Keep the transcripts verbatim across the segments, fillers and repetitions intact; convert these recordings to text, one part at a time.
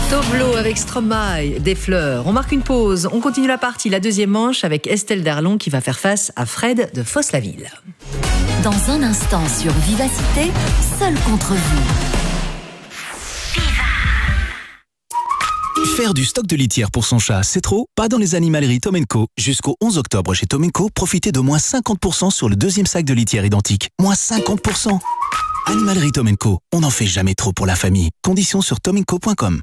Toblo avec Stromae, des fleurs. On marque une pause. On continue la partie, la deuxième manche avec Estelle Darlon qui va faire face à Fred de Fosse-la-Ville. Dans un instant sur Vivacité, seul contre vous. Faire du stock de litière pour son chat, c'est trop? Pas dans les animaleries Tom and Co. Jusqu'au onze octobre chez Tom and Co, profitez de moins cinquante pour cent sur le deuxième sac de litière identique. Moins cinquante pour cent. Animalerie Tom and Co. On n'en fait jamais trop pour la famille. Conditions sur tom and co point com.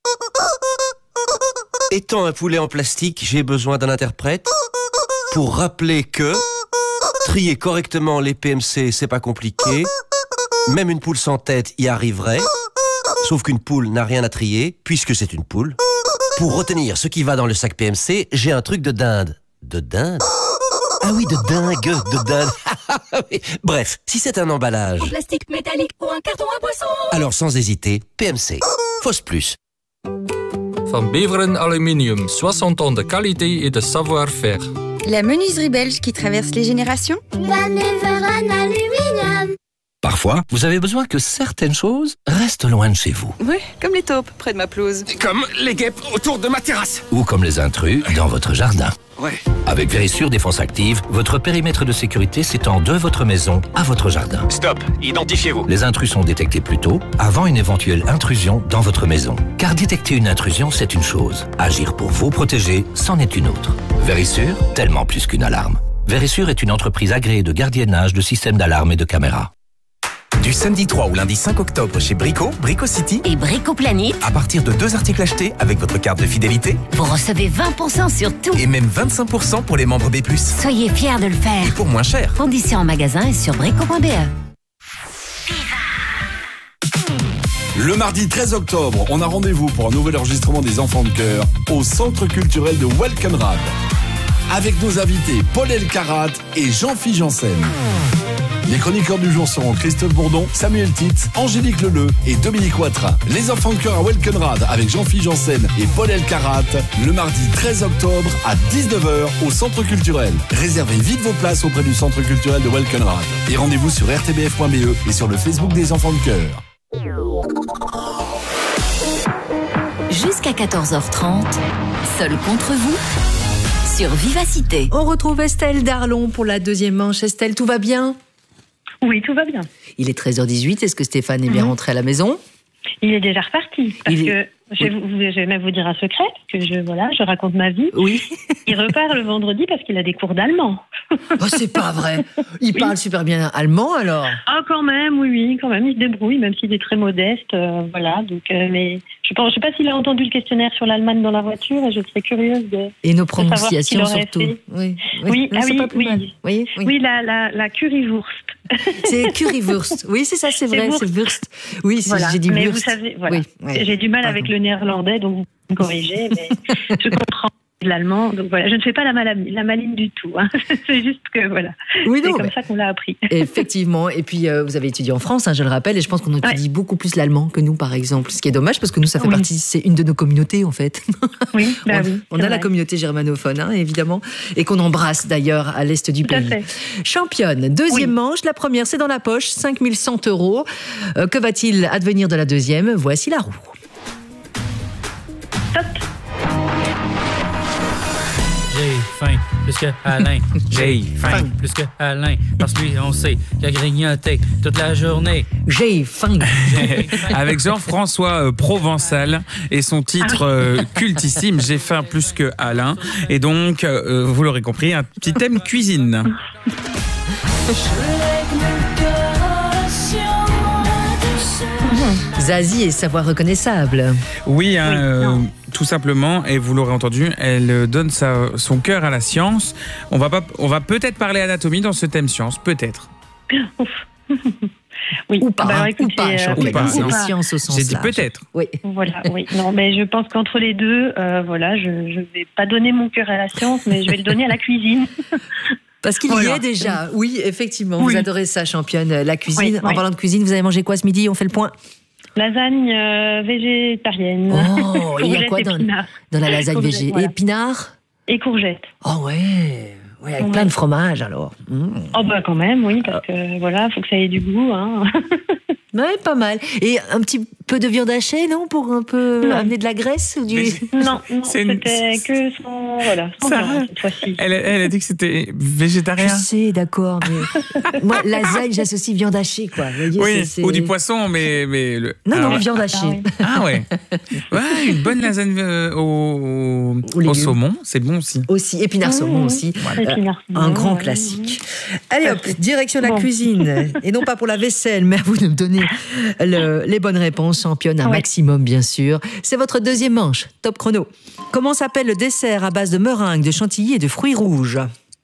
Étant un poulet en plastique, j'ai besoin d'un interprète pour rappeler que trier correctement les P M C, c'est pas compliqué. Même une poule sans tête y arriverait. Sauf qu'une poule n'a rien à trier, puisque c'est une poule. Pour retenir ce qui va dans le sac P M C, j'ai un truc de dinde. De dinde? Ah oui, de dingue, de dinde. Bref, si c'est un emballage... En plastique métallique ou un carton à boisson. Alors sans hésiter, P M C. Fosse Plus. Van Beveren Aluminium, soixante ans de qualité et de savoir-faire. La menuiserie belge qui traverse les générations. Van Beveren Aluminium. Parfois, vous avez besoin que certaines choses restent loin de chez vous. Oui, comme les taupes près de ma pelouse. Comme les guêpes autour de ma terrasse. Ou comme les intrus dans votre jardin. Ouais. Avec Vérissure Défense Active, votre périmètre de sécurité s'étend de votre maison à votre jardin. Stop, identifiez-vous. Les intrus sont détectés plus tôt, avant une éventuelle intrusion dans votre maison. Car détecter une intrusion, c'est une chose. Agir pour vous protéger, c'en est une autre. Vérissure, tellement plus qu'une alarme. Vérissure est une entreprise agréée de gardiennage de systèmes d'alarme et de caméras. Du samedi trois au lundi cinq octobre chez Brico, Brico City et Brico Planète. À partir de deux articles achetés avec votre carte de fidélité, vous recevez vingt pour cent sur tout. Et même vingt-cinq pour cent pour les membres B plus. Soyez fiers de le faire. Et pour moins cher. Conditions en magasin et sur brico point b e. Le mardi treize octobre, on a rendez-vous pour un nouvel enregistrement des Enfants de Cœur au Centre culturel de Welkenrad. Avec nos invités Paul Elkarat et Jean-Philippe Janssen. Les chroniqueurs du jour seront Christophe Bourdon, Samuel Titz, Angélique Leleu et Dominique Ouattara. Les Enfants de Cœur à Welkenrad avec Jean-Philippe Janssen et Paul Elkarat le mardi treize octobre à dix-neuf heures au Centre culturel. Réservez vite vos places auprès du Centre culturel de Welkenrad. Et rendez-vous sur r t b f point b e et sur le Facebook des Enfants de Cœur. Jusqu'à quatorze heures trente, seul contre vous sur Vivacité. On retrouve Estelle Darlon pour la deuxième manche. Estelle, tout va bien? Oui, tout va bien. Il est treize heures dix-huit. Est-ce que Stéphane est bien mmh. rentré à la maison? Il est déjà reparti. Parce Il que est... je, vais, oui. je vais même vous dire un secret, que je, voilà, je raconte ma vie. Oui. Il repart le vendredi parce qu'il a des cours d'allemand. Oh, c'est pas vrai. Il oui. parle super bien allemand alors? Ah, quand même, oui, oui, quand même. Il se débrouille, même s'il est très modeste. Euh, voilà. Donc, euh, mais je ne sais pas s'il a entendu le questionnaire sur l'Allemagne dans la voiture et je serais curieuse de. Et nos prononciations surtout. Oui, oui, oui, ah, oui, oui. oui, oui. Oui, la, la, la currywurst. C'est currywurst. Oui, c'est ça, c'est vrai, c'est wurst. Oui, voilà. j'ai dit mais wurst. Vous savez, voilà. Oui, oui. J'ai du mal avec le néerlandais, donc vous me corrigez, mais je comprends l'allemand. Donc voilà, je ne fais pas la, mal, la maline du tout. Hein. C'est juste que voilà, oui, c'est comme mais... ça qu'on l'a appris. Effectivement. Et puis euh, vous avez étudié en France, hein, je le rappelle, et je pense qu'on étudie ouais. beaucoup plus l'allemand que nous, par exemple. Ce qui est dommage parce que nous, ça fait oui. partie, c'est une de nos communautés en fait. Oui, bah on, oui. On a vrai. la communauté germanophone, hein, évidemment, et qu'on embrasse d'ailleurs à l'est du tout pays. Championne, deuxième oui. manche. La première, c'est dans la poche, cinq mille cent euros. Euh, que va-t-il advenir de la deuxième? Voici la roue. Top. J'ai faim plus que Alain. J'ai faim plus que Alain. Parce que lui, on sait qu'il a grignoté toute la journée. J'ai faim. Avec Jean-François euh, Provençal et son titre euh, cultissime, J'ai faim plus que Alain. Et donc, euh, vous l'aurez compris, un petit thème cuisine. Zazie est sa voix reconnaissable. Oui, hein, oui euh, tout simplement, et vous l'aurez entendu, elle donne sa, son cœur à la science. On va, pas, on va peut-être parler anatomie dans ce thème science, peut-être. Oui. Ou pas, bah, écoutez, ou pas, euh, ou pas. C'est les sciences au sens J'ai dit large. peut-être. Oui. Voilà, oui. Non, mais je pense qu'entre les deux, euh, voilà, je ne vais pas donner mon cœur à la science, mais je vais le donner à la cuisine. Parce qu'il voilà. y est déjà. Oui, effectivement. Oui. Vous adorez ça, championne, la cuisine. Oui, en oui. parlant de cuisine, vous avez mangé quoi ce midi? On fait le point. Lasagne euh, végétarienne. Oh, il y a quoi dans, dans la lasagne végé? Voilà. Épinards? Et courgettes. Oh ouais. Ouais, avec ouais. plein de fromage alors. Mmh. Oh bah quand même, oui, parce que voilà, faut que ça ait du goût. Hein. Ouais, pas mal. Et un petit peu de viande hachée, non, pour un peu non. amener de la graisse ou du... Non, non c'était une... que son voilà. Son viande, cette fois-ci. Elle, elle a dit que c'était végétarien. Je sais, d'accord, mais moi lasagne, j'associe viande hachée, quoi. Vous voyez, oui, c'est, c'est... ou du poisson, mais mais le... non, ah, non, ouais. viande hachée. Ah ouais. Ouais, une bonne lasagne euh, au, au, au saumon, c'est bon aussi. Aussi, épinard mmh, saumon aussi. Voilà. Épinard, euh, un mmh, grand classique. Mmh. Allez hop, direction la bon. cuisine, et non pas pour la vaisselle, mais à vous de me donner Le, les bonnes réponses, championne un ouais. maximum bien sûr. C'est votre deuxième manche, top chrono. Comment s'appelle le dessert à base de meringue, de chantilly et de fruits rouges?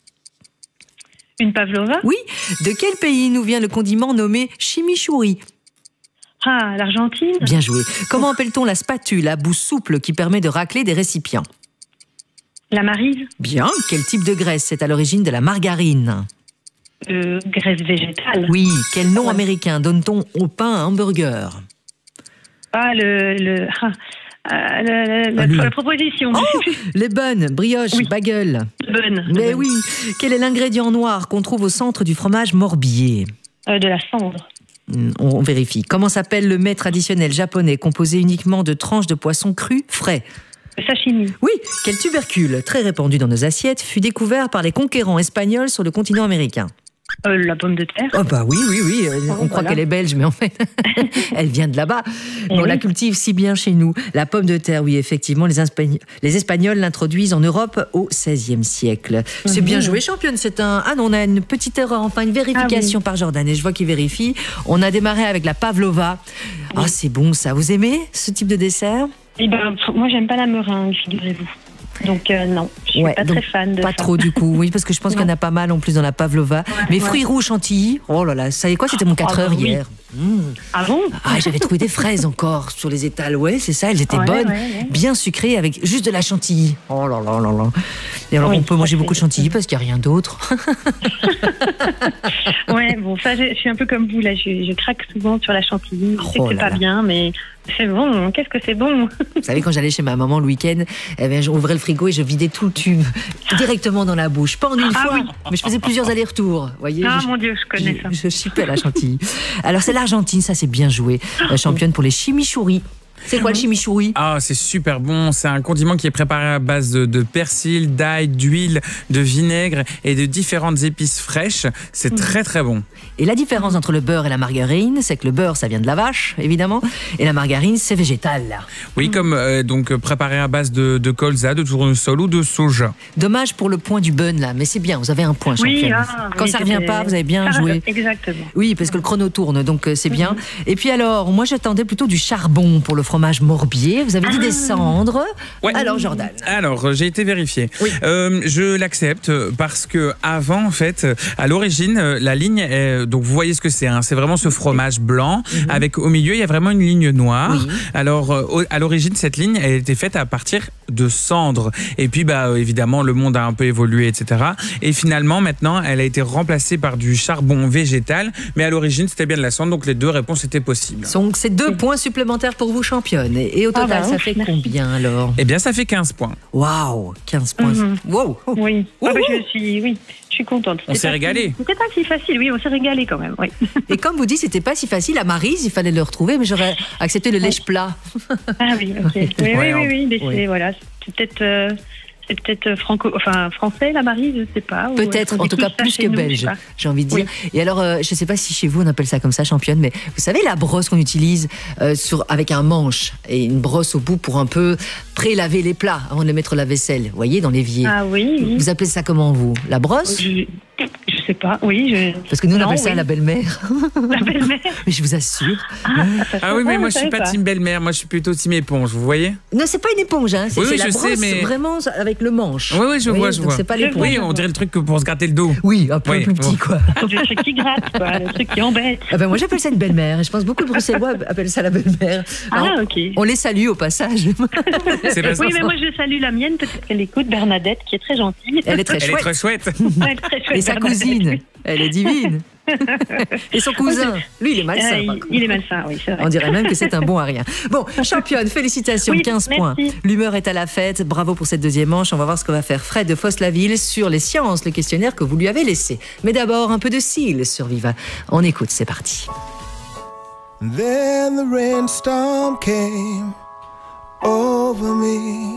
Une pavlova? Oui. De quel pays nous vient le condiment nommé chimichurri? Ah, l'Argentine. Bien joué. Comment appelle-t-on la spatule à bout souple qui permet de racler des récipients? La maryse. Bien. Quel type de graisse est à l'origine de la margarine? Euh, graisse végétale. Oui, quel nom ouais. américain donne-t-on au pain à hamburger? Ah, le... le ah, la, la, ah, la, la proposition. Oh, les buns, brioche, oui. bagel. Bun. Mais oui. Quel est l'ingrédient noir qu'on trouve au centre du fromage morbier? euh, De la cendre. On, on vérifie. Comment s'appelle le mets traditionnel japonais composé uniquement de tranches de poisson cru frais? Le sashimi. Oui. Quel tubercule, très répandu dans nos assiettes, fut découvert par les conquérants espagnols sur le continent américain? Euh, la pomme de terre. Oh bah oui, oui, oui. On oh, croit voilà. qu'elle est belge, mais en fait, elle vient de là-bas. Mais on oui. la cultive si bien chez nous. La pomme de terre, oui, effectivement, les, Espagn... les Espagnols l'introduisent en Europe au seizième siècle. Mm-hmm. C'est bien joué, championne. C'est un... Ah non, on a une petite erreur, enfin une vérification ah, oui. par Jordan. Et je vois qu'il vérifie. On a démarré avec la pavlova. Ah, oui. oh, c'est bon ça. Vous aimez ce type de dessert? Eh ben, moi, j'aime pas la meringue, figurez-vous. Donc euh, non, je suis ouais, pas très fan de pas ça. Pas trop du coup, oui, parce que je pense qu'il y en a pas mal en plus dans la pavlova. Ouais, Mais ouais. fruits rouges chantilly, oh là là, ça y est quoi, c'était mon quatre heures oh, oui. hier. Mmh. Ah bon? Ah, j'avais trouvé des fraises encore sur les étals, ouais, c'est ça, elles étaient ouais, bonnes, ouais, ouais. bien sucrées avec juste de la chantilly. Oh là là là là. Et alors oui, on peut manger beaucoup de chantilly parce qu'il n'y a rien d'autre. Ouais, bon, ça, je, je suis un peu comme vous là, je, je craque souvent sur la chantilly. Je sais oh que c'est pas là. bien, mais c'est bon, qu'est-ce que c'est bon. Vous savez, quand j'allais chez ma maman le week-end, eh bien, j'ouvrais le frigo et je vidais tout le tube directement dans la bouche. Pas en une ah, fois, oui. mais je faisais plusieurs allers-retours. Voyez, ah je, mon Dieu, je connais je, ça. Je chipais la chantilly. Alors, c'est l'Argentine, ça c'est bien joué. La championne pour les chimichurri. C'est quoi le chimichurri? Ah, c'est super bon. C'est un condiment qui est préparé à base de, de persil, d'ail, d'huile, de vinaigre et de différentes épices fraîches. C'est mmh. très très bon. Et la différence entre le beurre et la margarine, c'est que le beurre, ça vient de la vache, évidemment, et la margarine, c'est végétal. Oui, mmh. comme euh, donc préparé à base de, de colza, de tournesol ou de soja. Dommage pour le point du bun là, mais c'est bien. Vous avez un point, championne. Oui, ah, Quand oui, ça revient pas, vous avez bien ah, joué. Exactement. Oui, parce que le chrono tourne, donc euh, c'est bien. Mmh. Et puis alors, moi j'attendais plutôt du charbon pour le fromage morbier. Vous avez dit ah. des cendres. Ouais. Alors Jordan. Alors j'ai été vérifié. Oui. Euh, je l'accepte parce que avant en fait, à l'origine, la ligne est, donc vous voyez ce que c'est. Hein, c'est vraiment ce fromage blanc mm-hmm. avec au milieu il y a vraiment une ligne noire. Oui. Alors euh, à l'origine cette ligne elle était faite à partir de cendres. Et puis bah évidemment le monde a un peu évolué et cetera. Et finalement maintenant elle a été remplacée par du charbon végétal. Mais à l'origine c'était bien de la cendre donc les deux réponses étaient possibles. Donc c'est deux points supplémentaires pour vous championne. Et au total ah bah, ça fait merci. Combien alors? Eh bien ça fait quinze points. Waouh, quinze points. Mm-hmm. Wow. Oh. Oui. Oh, bah, je suis oui. Je suis contente. On s'est régalé. C'était pas si facile, oui, on s'est régalé quand même. Oui. Et comme vous dites, c'était pas si facile. À Maryse, il fallait le retrouver, mais j'aurais accepté le lèche-plat. Ah oui, ok. Oui, oui, ouais, oui, oui, mais oui. c'est voilà, c'est peut-être, euh, c'est peut-être franco, enfin français, la Maryse, je sais pas. Peut-être, en tout cas plus que belge, j'ai envie de dire. Oui. Et alors, euh, je sais pas si chez vous on appelle ça comme ça, championne, mais vous savez la brosse qu'on utilise euh, sur avec un manche et une brosse au bout pour un peu pré-laver les plats avant de les mettre à la vaisselle. Vous voyez, dans l'évier. Ah oui. oui. Vous appelez ça comment vous? La brosse? Je... Je sais pas, oui. Je... Parce que nous, on non, appelle ça oui. la belle-mère. La belle-mère. Mais je vous assure. Ah, ah oui, mais moi, je suis pas, pas team belle-mère. Moi, je suis plutôt team éponge, vous voyez? Non, c'est pas une éponge, hein. C'est, oui, c'est oui, la je brosse sais, mais... vraiment avec le manche. Oui, oui, je oui, vois, je donc vois. C'est pas l'éponge. Oui, on dirait le truc pour se gratter le dos. Oui, un peu oui, plus petit, bon. quoi. Le truc qui gratte, quoi. Le truc qui embête. Ah ben, moi, j'appelle ça une belle-mère. Et je pense que beaucoup de Bruxellois appellent ça la belle-mère. Alors, ah, ok. On les salue au passage. C'est pas oui, mais moi, je salue la mienne. Peut-être qu'elle écoute Bernadette, qui est très gentille. Elle est très Elle chouette. est très chouette. Elle est très chouette. Et sa cousine, elle est divine. Et son cousin, lui, il est malsain. Euh, il, il est malsain, oui, c'est vrai. On dirait même que c'est un bon à rien. Bon, championne, félicitations, oui, quinze merci. points. L'humeur est à la fête. Bravo pour cette deuxième manche. On va voir ce que va faire Fred de Fosse-la-Ville sur les sciences, le questionnaire que vous lui avez laissé. Mais d'abord, un peu de Seal sur Viva. On écoute, c'est parti. Then the rainstorm came over me.